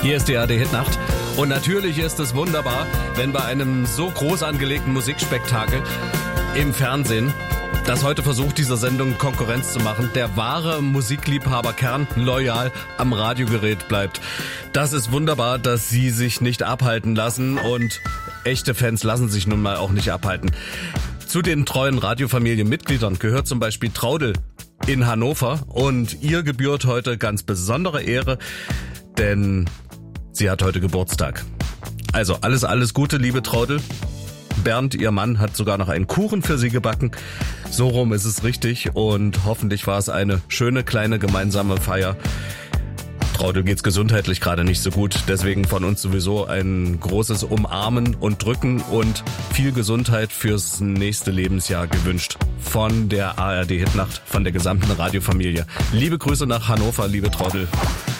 Hier ist die ARD-Hitnacht. Und natürlich ist es wunderbar, wenn bei einem so groß angelegten Musikspektakel im Fernsehen, das heute versucht, dieser Sendung Konkurrenz zu machen, der wahre Musikliebhaberkern loyal am Radiogerät bleibt. Das ist wunderbar, dass sie sich nicht abhalten lassen, und echte Fans lassen sich nun mal auch nicht abhalten. Zu den treuen Radiofamilienmitgliedern gehört zum Beispiel Traudl in Hannover, und ihr gebührt heute ganz besondere Ehre, denn sie hat heute Geburtstag. Also alles Gute, liebe Traudl. Bernd, ihr Mann, hat sogar noch einen Kuchen für sie gebacken. So rum ist es richtig, und hoffentlich war es eine schöne kleine gemeinsame Feier. Traudl geht's gesundheitlich gerade nicht so gut, deswegen von uns sowieso ein großes Umarmen und Drücken und viel Gesundheit fürs nächste Lebensjahr gewünscht. Von der ARD-Hitnacht, von der gesamten Radiofamilie. Liebe Grüße nach Hannover, liebe Traudl.